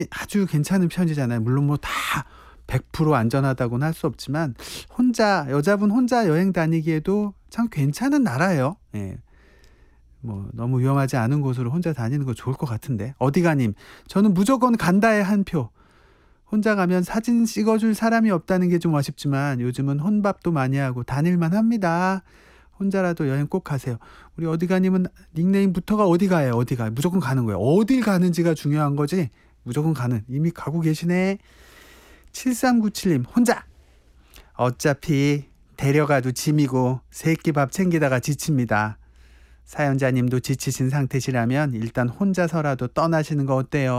아주 괜찮은 편이잖아요. 물론 뭐 다 100% 안전하다고는 할 수 없지만 여자분 혼자 여행 다니기에도 참 괜찮은 나라예요. 예. 뭐 너무 위험하지 않은 곳으로 혼자 다니는 거 좋을 것 같은데. 어디가 님, 저는 무조건 간다에 한 표. 혼자 가면 사진 찍어줄 사람이 없다는 게 좀 아쉽지만 요즘은 혼밥도 많이 하고 다닐만 합니다. 혼자라도 여행 꼭 가세요. 우리 어디가님은 닉네임부터가 어디가예요? 어디가? 무조건 가는 거예요. 어딜 가는지가 중요한 거지. 무조건 가는. 이미 가고 계시네. 7397님 혼자. 어차피 데려가도 짐이고 새끼밥 챙기다가 지칩니다. 사연자님도 지치신 상태시라면 일단 혼자서라도 떠나시는 거 어때요?